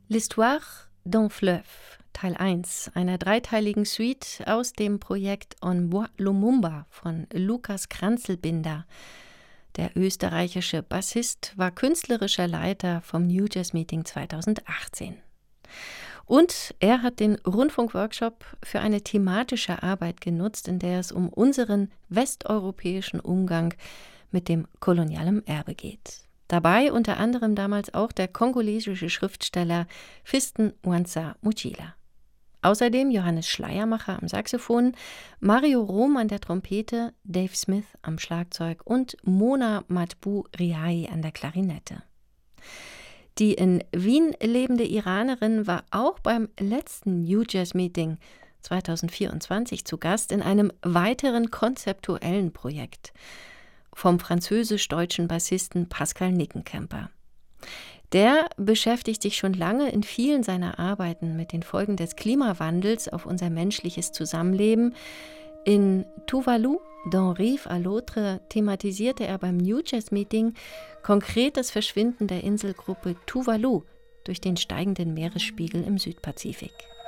L'Histoire d'un Fleuve, Teil 1 einer dreiteiligen Suite aus dem Projekt En Bois Lumumba von Lukas Kranzelbinder. Der österreichische Bassist war künstlerischer Leiter vom New Jazz Meeting 2018. Und er hat den Rundfunkworkshop für eine thematische Arbeit genutzt, in der es um unseren westeuropäischen Umgang mit dem kolonialen Erbe geht. Dabei unter anderem damals auch der kongolesische Schriftsteller Fiston Mwanza Muchila. Außerdem Johannes Schleiermacher am Saxophon, Mario Rom an der Trompete, Dave Smith am Schlagzeug und Mona Matbu Riai an der Klarinette. Die in Wien lebende Iranerin war auch beim letzten New Jazz Meeting 2024 zu Gast in einem weiteren konzeptuellen Projekt vom französisch-deutschen Bassisten Pascal Nickenkemper. Der beschäftigt sich schon lange in vielen seiner Arbeiten mit den Folgen des Klimawandels auf unser menschliches Zusammenleben. In Tuvalu, D'un Rive à l'autre, thematisierte er beim New Jazz Meeting konkret das Verschwinden der Inselgruppe Tuvalu durch den steigenden Meeresspiegel im Südpazifik.